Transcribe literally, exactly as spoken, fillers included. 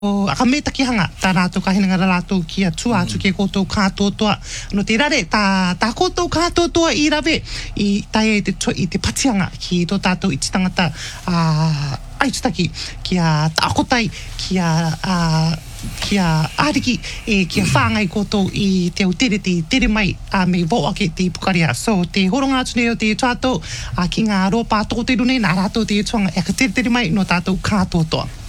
O aka me takihanga tā rātou ka hinanga rātou ki a tua atu ke koutou kātou toa. No te rare, tā, tā koutou kātou toa i rawe i tae e te, i te patianga ki tō tātou i te tangata uh, aitutaki ki a tākotai, ki a, uh, ki a āriki, e ki a whāngai koutou i te au tere te tere mai a me vo ake te pukaria. So te horonga atu nei o te tātou a ki ngā ropa tō te rune, nā rātou te tuanga e ka tere tere mai no tātou kātou toa.